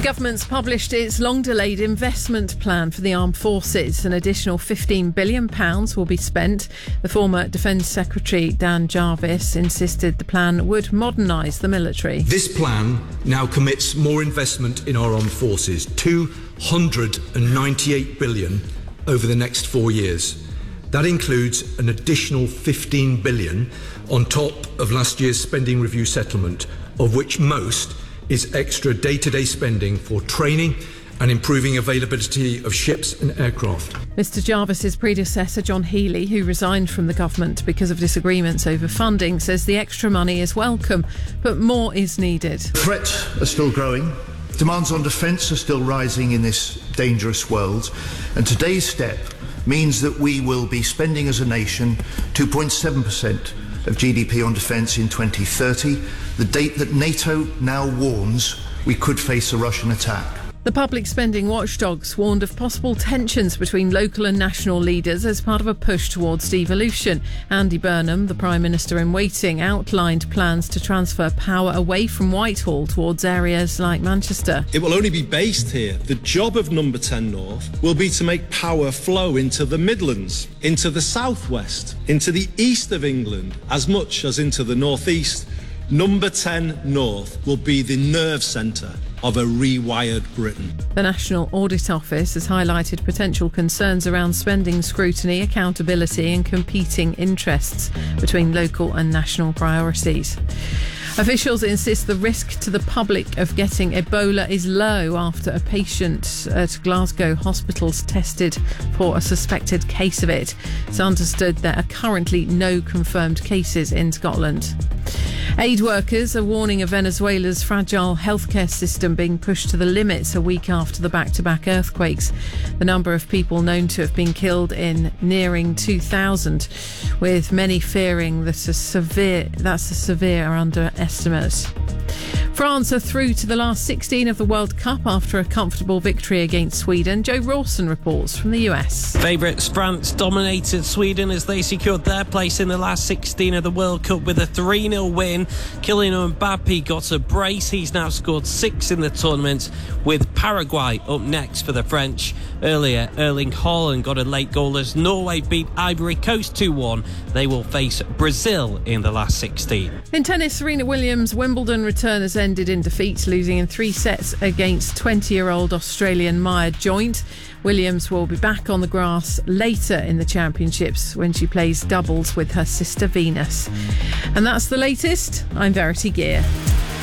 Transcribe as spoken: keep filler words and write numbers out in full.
government's published its long-delayed investment plan for the armed forces. An additional fifteen billion pounds will be spent. The former Defence Secretary Dan Jarvis insisted the plan would modernise the military. This plan now commits more investment in our armed forces, two hundred ninety-eight billion pounds over the next four years. That includes an additional fifteen billion pounds on top of last year's spending review settlement, of which most is extra day-to-day spending for training and improving availability of ships and aircraft. Mister Jarvis's predecessor, John Healey, who resigned from the government because of disagreements over funding, says the extra money is welcome, but more is needed. Threats are still growing. Demands on defence are still rising in this dangerous world. And today's step means that we will be spending as a nation two point seven percent of G D P on defence in twenty thirty, the date that NATO now warns we could face a Russian attack. The public spending watchdogs warned of possible tensions between local and national leaders as part of a push towards devolution. Andy Burnham, the Prime Minister in waiting, outlined plans to transfer power away from Whitehall towards areas like Manchester. It will only be based here. The job of Number ten North will be to make power flow into the Midlands, into the southwest, into the east of England, as much as into the northeast. Number ten North will be the nerve centre of a rewired Britain. The National Audit Office has highlighted potential concerns around spending scrutiny, accountability and competing interests between local and national priorities. Officials insist the risk to the public of getting Ebola is low after a patient at Glasgow hospitals tested for a suspected case of it. It's understood there are currently no confirmed cases in Scotland. Aid workers are warning of Venezuela's fragile healthcare system being pushed to the limits a week after the back-to-back earthquakes. The number of people known to have been killed in nearing two thousand, with many fearing that a severe, that's a severe underestimate. France are through to the last sixteen of the World Cup after a comfortable victory against Sweden. Joe Rawson reports from the U S. Favourites France dominated Sweden as they secured their place in the last sixteen of the World Cup with a three nil win. Kylian Mbappe got a brace. He's now scored six in the tournament, with Paraguay up next for the French. Earlier, Erling Haaland got a late goal as Norway beat Ivory Coast two one. They will face Brazil in the last sixteen. In tennis, Serena Williams' Wimbledon return has ended in defeat, losing in three sets against twenty-year-old Australian Maya Joint. Williams will be back on the grass later in the championships when she plays doubles with her sister Venus. And that's the latest. I'm Verity Gear.